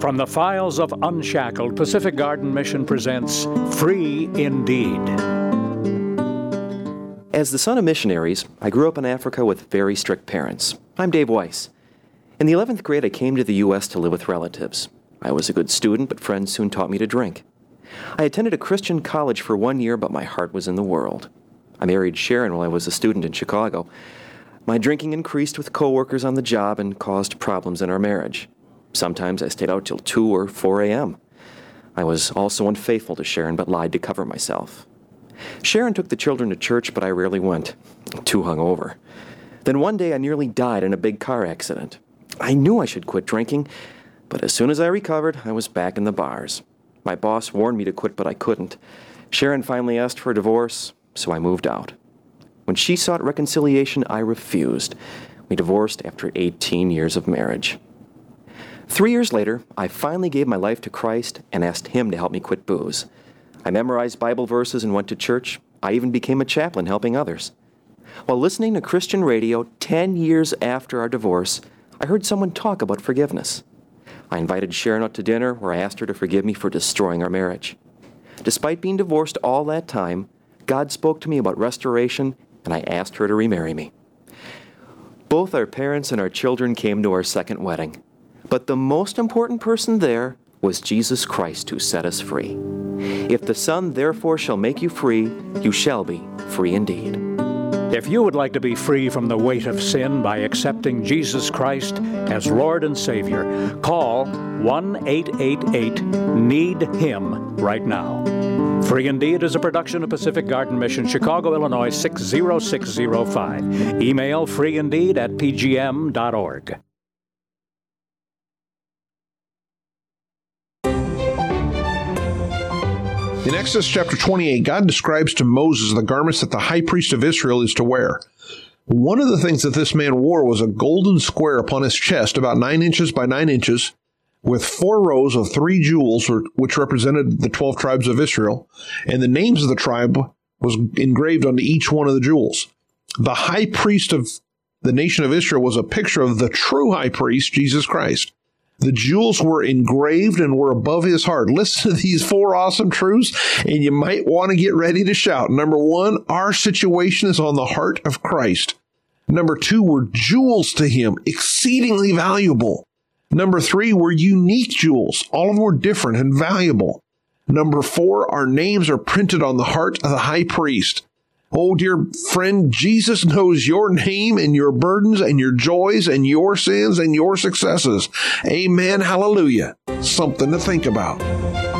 From the files of Unshackled, Pacific Garden Mission presents Free Indeed. As the son of missionaries, I grew up in Africa with very strict parents. I'm Dave Weiss. In the 11th grade, I came to the U.S. to live with relatives. I was a good student, but friends soon taught me to drink. I attended a Christian college for 1 year, but my heart was in the world. I married Sharon while I was a student in Chicago. My drinking increased with coworkers on the job and caused problems in our marriage. Sometimes I stayed out till 2 or 4 a.m. I was also unfaithful to Sharon, but lied to cover myself. Sharon took the children to church, but I rarely went. Too hungover. Then one day I nearly died in a big car accident. I knew I should quit drinking, but as soon as I recovered, I was back in the bars. My boss warned me to quit, but I couldn't. Sharon finally asked for a divorce, so I moved out. When she sought reconciliation, I refused. We divorced after 18 years of marriage. 3 years later, I finally gave my life to Christ and asked Him to help me quit booze. I memorized Bible verses and went to church. I even became a chaplain helping others. While listening to Christian radio 10 years after our divorce, I heard someone talk about forgiveness. I invited Sharon out to dinner where I asked her to forgive me for destroying our marriage. Despite being divorced all that time, God spoke to me about restoration, and I asked her to remarry me. Both our parents and our children came to our second wedding. But the most important person there was Jesus Christ, who set us free. If the Son therefore shall make you free, you shall be free indeed. If you would like to be free from the weight of sin by accepting Jesus Christ as Lord and Savior, call 1-888-NEED-HIM right now. Free Indeed is a production of Pacific Garden Mission, Chicago, Illinois 60605. Email freeindeed@pgm.org. In Exodus chapter 28, God describes to Moses the garments that the high priest of Israel is to wear. One of the things that this man wore was a golden square upon his chest, about 9 inches by 9 inches, with 4 rows of 3 jewels, which represented the 12 tribes of Israel, and the names of the tribe was engraved onto each one of the jewels. The high priest of the nation of Israel was a picture of the true high priest, Jesus Christ. The jewels were engraved and were above his heart. Listen to these 4 awesome truths, and you might want to get ready to shout. Number 1, our situation is on the heart of Christ. Number 2, we're jewels to him, exceedingly valuable. Number 3, we're unique jewels. All of them are different and valuable. Number 4, our names are printed on the heart of the high priest. Oh, dear friend, Jesus knows your name and your burdens and your joys and your sins and your successes. Amen. Hallelujah. Something to think about.